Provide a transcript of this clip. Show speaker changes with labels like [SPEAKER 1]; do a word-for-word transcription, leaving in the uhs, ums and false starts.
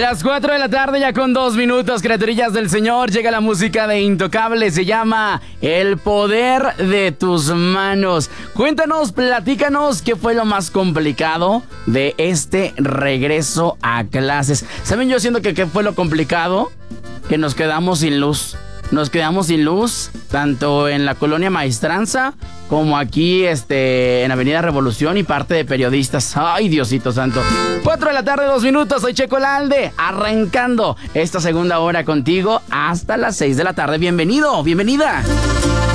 [SPEAKER 1] Las cuatro de la tarde ya con dos minutos, criaturillas del Señor, llega la música de Intocable, se llama El Poder de Tus Manos. Cuéntanos, platícanos qué fue lo más complicado de este regreso a clases. ¿Saben yo siento que qué fue lo complicado? Que nos quedamos sin luz. Nos quedamos sin luz, tanto en la colonia Maestranza como aquí este, en Avenida Revolución y parte de periodistas. ¡Ay, Diosito santo! Cuatro de la tarde, dos minutos, soy Checo Lalde, arrancando esta segunda hora contigo hasta las seis de la tarde. Bienvenido, bienvenida.